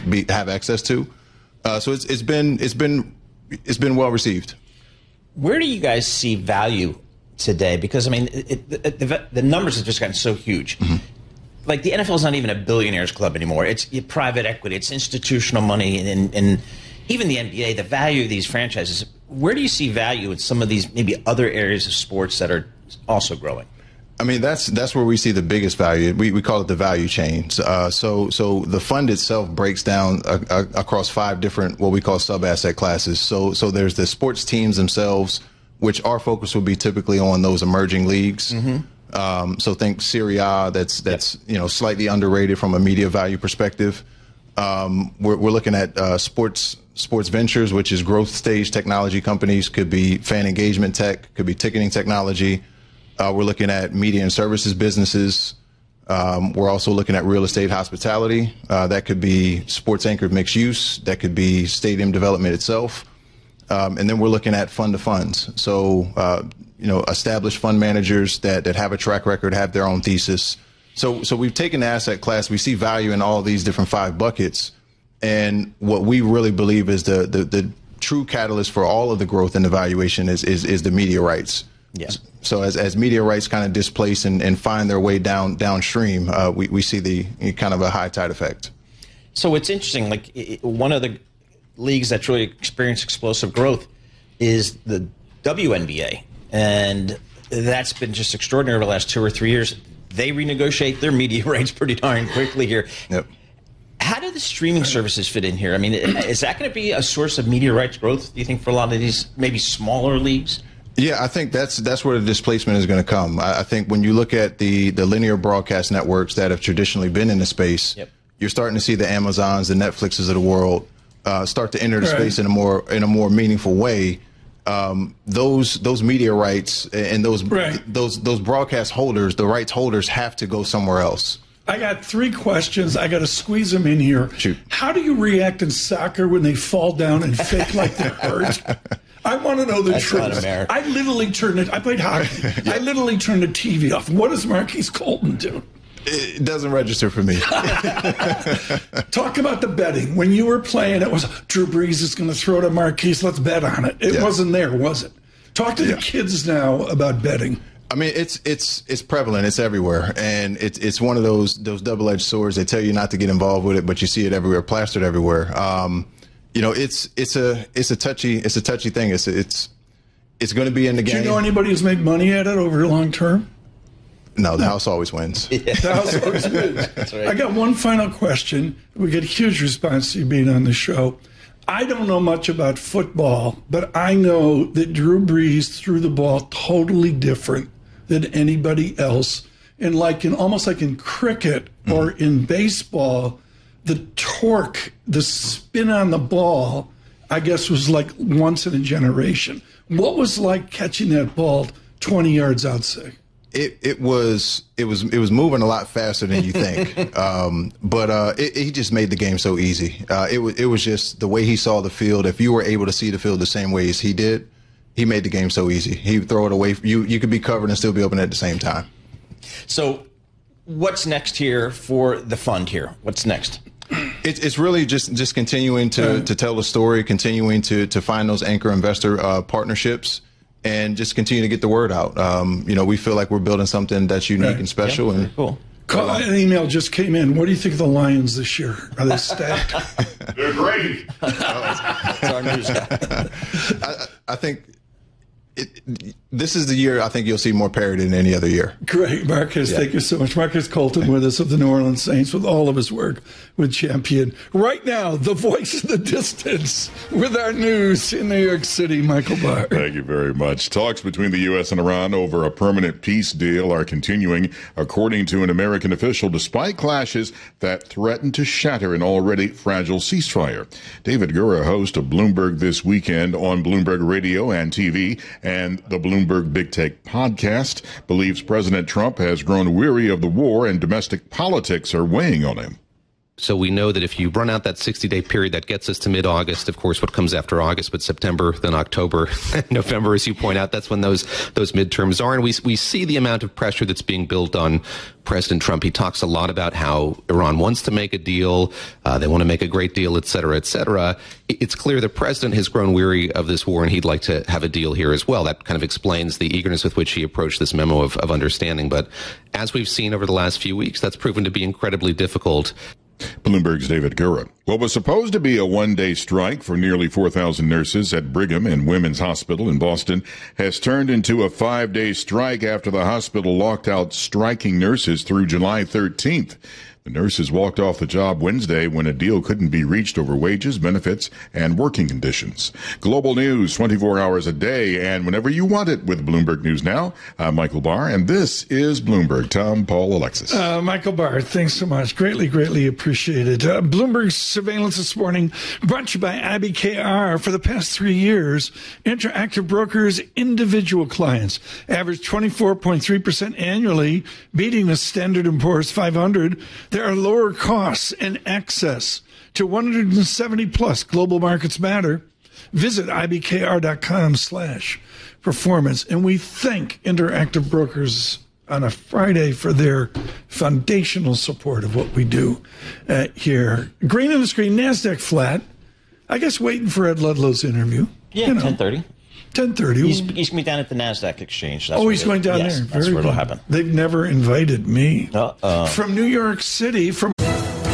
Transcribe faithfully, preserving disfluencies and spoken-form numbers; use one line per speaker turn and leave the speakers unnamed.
be, have access to. Uh, so it's it's been it's been it's been well received.
Where do you guys see value today? Because I mean, it, it, the, the numbers have just gotten so huge. Mm-hmm. Like the N F L is not even a billionaires club anymore. It's private equity. It's institutional money, and, and even the N B A. The value of these franchises. Where do you see value in some of these maybe other areas of sports that are also growing?
I mean, that's that's where we see the biggest value. We we call it the value chain. Uh, so so the fund itself breaks down a, a, across five different what we call sub asset classes. So so there's the sports teams themselves, which our focus will be typically on those emerging leagues. Mm-hmm. Um, so think Serie A, that's that's yep. you know slightly underrated from a media value perspective. Um, we're, we're looking at uh, sports sports ventures, which is growth stage technology companies. Could be fan engagement tech, could be ticketing technology. Uh, we're looking at media and services businesses. Um, we're also looking at real estate hospitality. Uh, that could be sports anchored mixed use. That could be stadium development itself. Um, and then we're looking at fund to funds. So, uh, you know, established fund managers that, that have a track record, have their own thesis. So, so we've taken the asset class. We see value in all these different five buckets. And what we really believe is the, the, the true catalyst for all of the growth and the valuation is, is, is the media rights.
Yeah.
So as, as media rights kind of displace and, and find their way down downstream, uh, we, we see the kind of a high tide effect.
So it's interesting, like it, one of the leagues that's really experienced explosive growth is the W N B A. And that's been just extraordinary over the last two or three years. They renegotiate their media rights pretty darn quickly here.
Yep.
How do the streaming services fit in here? I mean, is that going to be a source of media rights growth, do you think, for a lot of these maybe smaller leagues?
Yeah, I think that's that's where the displacement is going to come. I, I think when you look at the, the linear broadcast networks that have traditionally been in the space, yep. you're starting to see the Amazons, the Netflixes of the world uh, start to enter the right. space in a more in a more meaningful way. Um, those those media rights and those right. those those broadcast holders, the rights holders, have to go somewhere else.
I got three questions. I got to squeeze them in here.
Shoot.
How do you react in soccer when they fall down and fake like they're hurt? I want to know the
That's
truth. I literally turned it. I played hockey. Yep. I literally turned the T V off. What does Marquise Colton do?
It doesn't register for me.
Talk about the betting. When you were playing, it was Drew Brees is going to throw to Marquise. Let's bet on it. It yeah. wasn't there, was it? Talk to yeah. the kids now about betting.
I mean, it's it's it's prevalent. It's everywhere, and it's it's one of those those double-edged swords. They tell you not to get involved with it, but you see it everywhere, plastered everywhere. Um, you know, it's it's a it's a touchy it's a touchy thing. It's it's it's going to be in the game.
Do you know anybody who's made money at it over long term?
No, the house always wins.
Yeah. The house always wins. That's right. I got one final question. We get a huge response to you being on the show. I don't know much about football, but I know that Drew Brees threw the ball totally different than anybody else. And like in almost like in cricket or mm. in baseball, the torque, the spin on the ball, I guess was like once in a generation. What was like catching that ball twenty yards out, say?
It it was it was it was moving a lot faster than you think, um, but uh, it, he just made the game so easy. Uh, it was it was just the way he saw the field. If you were able to see the field the same way as he did, he made the game so easy. He would throw it away. You you could be covered and still be open at the same time.
So, what's next here for the fund here? What's next?
It's it's really just just continuing to to tell the story, continuing to to find those anchor investor uh, partnerships. And just continue to get the word out. Um, you know, we feel like we're building something that's unique right. and special.
Yep.
And
cool.
Call, an email just came in. What do you think of the Lions this year? Are they stacked?
They're great.
That's our news guy.
I, I think it, this is the year I think you'll see more parity than any other year.
Great, Marcus. Yeah. Thank you so much. Marcus Colton with us of the New Orleans Saints with all of his work with Champion. Right now, the voice of the distance with our news in New York City, Michael Barr.
Thank you very much. Talks between the U S and Iran over a permanent peace deal are continuing, according to an American official, despite clashes that threaten to shatter an already fragile ceasefire. David Gura, host of Bloomberg This Weekend on Bloomberg Radio and T V and the Bloomberg Big Take podcast, believes President Trump has grown weary of the war and domestic politics are weighing on him.
So we know that if you run out that sixty-day period, that gets us to mid-August. Of course, what comes after August, but September, then October, November, as you point out, that's when those those midterms are. And we we see the amount of pressure that's being built on President Trump. He talks a lot about how Iran wants to make a deal, uh, they want to make a great deal, et cetera, et cetera. It's clear the president has grown weary of this war, and he'd like to have a deal here as well. That kind of explains the eagerness with which he approached this memo of, of understanding. But as we've seen over the last few weeks, that's proven to be incredibly difficult.
Bloomberg's David Gura. What was supposed to be a one-day strike for nearly four thousand nurses at Brigham and Women's Hospital in Boston has turned into a five-day strike after the hospital locked out striking nurses through July thirteenth. The nurses walked off the job Wednesday when a deal couldn't be reached over wages, benefits, and working conditions. Global news twenty-four hours a day and whenever you want it with Bloomberg News Now. I'm Michael Barr, and this is Bloomberg. Tom, Paul, Alexis.
Uh, Michael Barr, thanks so much. Greatly, greatly appreciated. Uh, Bloomberg's surveillance this morning brought to you by I B K R. For the past three years, Interactive Brokers' individual clients averaged twenty-four point three percent annually, beating the Standard and Poor's five hundred. There are lower costs and access to one hundred seventy plus global markets matter. Visit ibkr.com slash performance. And we thank Interactive Brokers on a Friday for their foundational support of what we do uh, here. Green on the screen, NASDAQ flat. I guess waiting for Ed Ludlow's interview.
Yeah, you know. ten thirty.
ten thirty.
He's, he's going to be down at the NASDAQ exchange. That's
oh, he's going down
yes,
there.
That's
Very
where
good.
it'll happen.
They've never invited me.
Uh-uh.
From New York City, from